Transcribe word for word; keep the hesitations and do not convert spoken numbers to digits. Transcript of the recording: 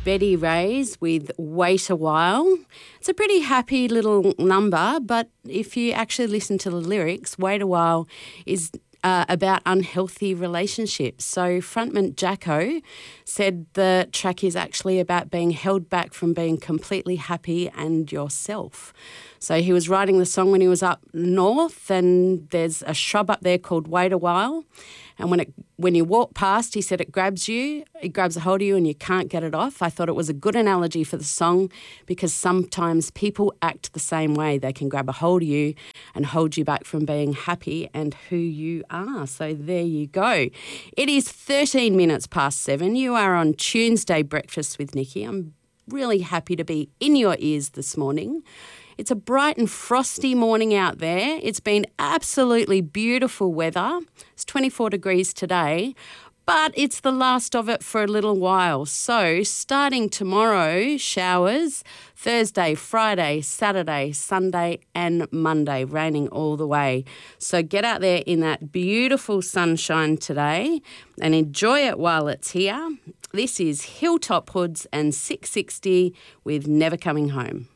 Betty Ray's with Wait a While. It's a pretty happy little number, but if you actually listen to the lyrics, Wait a While is uh, about unhealthy relationships. So frontman Jacko said the track is actually about being held back from being completely happy and yourself. So he was writing the song when he was up north, and there's a shrub up there called Wait a While. And when it when you walk past, he said it grabs you, it grabs a hold of you and you can't get it off. I thought it was a good analogy for the song because sometimes people act the same way. They can grab a hold of you and hold you back from being happy and who you are. So there you go. It is thirteen minutes past seven. You are on Tuesday Breakfast with Nikki. I'm really happy to be in your ears this morning. It's a bright and frosty morning out there. It's been absolutely beautiful weather. It's twenty-four degrees today, but it's the last of it for a little while. So starting tomorrow, showers, Thursday, Friday, Saturday, Sunday and Monday, raining all the way. So get out there in that beautiful sunshine today and enjoy it while it's here. This is Hilltop Hoods and six sixty with Never Coming Home.